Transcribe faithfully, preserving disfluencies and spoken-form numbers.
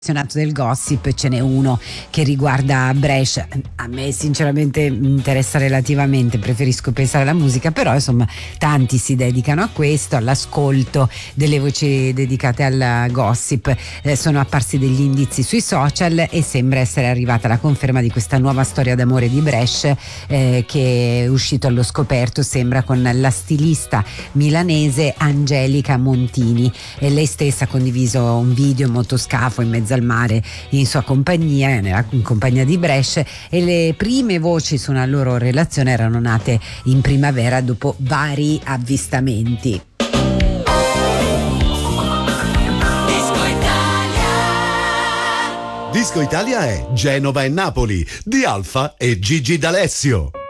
Del gossip ce n'è uno che riguarda Brescia. A me sinceramente mi interessa relativamente, preferisco pensare alla musica, però insomma tanti si dedicano a questo, all'ascolto delle voci dedicate al gossip. Eh, sono apparsi degli indizi sui social e sembra essere arrivata la conferma di questa nuova storia d'amore di Brescia, eh, che è uscito allo scoperto, sembra, con la stilista milanese Angelica Montini, e lei stessa ha condiviso un video in motoscafo in mezzo al mare in sua compagnia, nella, in compagnia di Brescia, e le prime voci su una loro relazione erano nate in primavera dopo vari avvistamenti. Disco Italia. Disco Italia è Genova e Napoli di Alfa e Gigi D'Alessio.